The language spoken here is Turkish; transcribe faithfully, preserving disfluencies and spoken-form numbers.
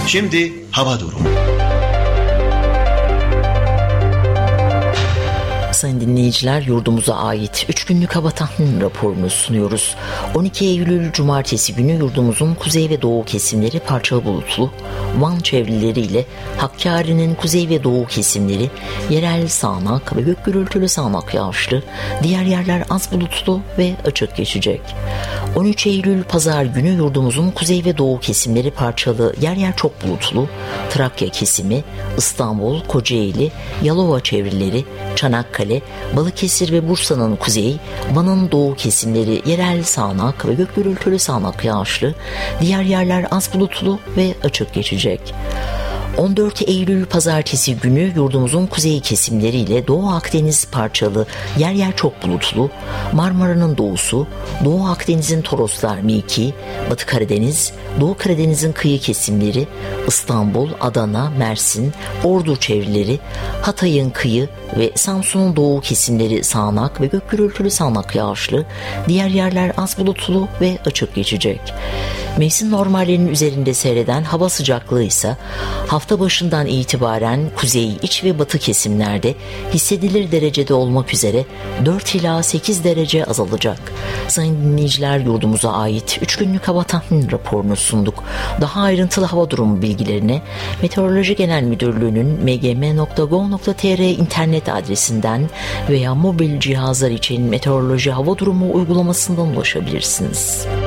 Şimdi hava durumu. Sayın dinleyiciler, yurdumuza ait üç günlük hava tahmin raporunu sunuyoruz. on iki Eylül Cumartesi günü yurdumuzun kuzey ve doğu kesimleri parçalı bulutlu, Van çevreleriyle Hakkari'nin kuzey ve doğu kesimleri yerel sağanak ve gök gürültülü sağanak yağışlı, diğer yerler az bulutlu ve açık geçecek. on üç Eylül Pazar günü yurdumuzun kuzey ve doğu kesimleri parçalı, yer yer çok bulutlu, Trakya kesimi, İstanbul, Kocaeli, Yalova çevreleri, Çanakkale, Balıkesir ve Bursa'nın kuzeyi, Van'ın doğu kesimleri yerel sağanak ve gök gürültülü sağanak yağışlı, diğer yerler az bulutlu ve açık geçecek. on dört Eylül Pazartesi günü yurdumuzun kuzey kesimleriyle Doğu Akdeniz parçalı, yer yer çok bulutlu, Marmara'nın doğusu, Doğu Akdeniz'in Toroslar mevki, Batı Karadeniz, Doğu Karadeniz'in kıyı kesimleri, İstanbul, Adana, Mersin, Ordu çevreleri, Hatay'ın kıyı ve Samsun'un doğu kesimleri sağanak ve gök gürültülü sağanak yağışlı, diğer yerler az bulutlu ve açık geçecek. Mevsim normallerinin üzerinde seyreden hava sıcaklığı ise hafta başından itibaren kuzey, iç ve batı kesimlerde hissedilir derecede olmak üzere dört ila sekiz derece azalacak. Sayın dinleyiciler, yurdumuza ait üç günlük hava tahmin raporunu sunduk. Daha ayrıntılı hava durumu bilgilerine Meteoroloji Genel Müdürlüğü'nün m g m nokta gov nokta t r internet adresinden veya mobil cihazlar için meteoroloji hava durumu uygulamasından ulaşabilirsiniz.